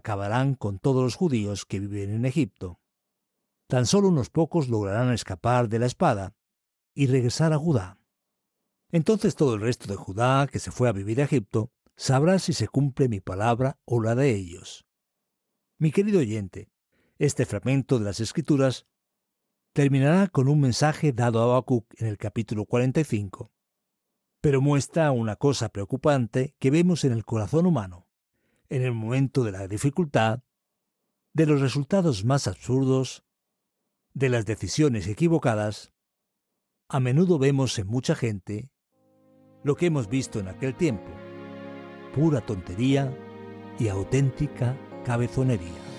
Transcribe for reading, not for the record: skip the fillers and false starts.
acabarán con todos los judíos que viven en Egipto. Tan solo unos pocos lograrán escapar de la espada y regresar a Judá. Entonces todo el resto de Judá que se fue a vivir a Egipto sabrá si se cumple mi palabra o la de ellos. Mi querido oyente, este fragmento de las Escrituras terminará con un mensaje dado a Habacuc en el capítulo 45, pero muestra una cosa preocupante que vemos en el corazón humano. En el momento de la dificultad, de los resultados más absurdos, de las decisiones equivocadas, a menudo vemos en mucha gente lo que hemos visto en aquel tiempo: pura tontería y auténtica cabezonería.